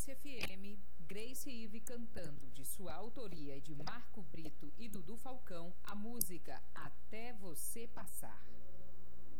Frequência FM, Grace Ive cantando, de sua autoria e de Marco Brito e Dudu Falcão, a música Até Você Passar.